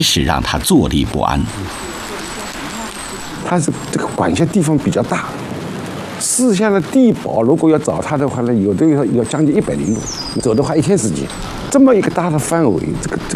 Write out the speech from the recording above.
是让他坐立不安。 他是这个管辖地方比较大，四乡的地保如果要找他的话呢，有的要将近100里路，走的话1天时间。这么一个大的范围，这个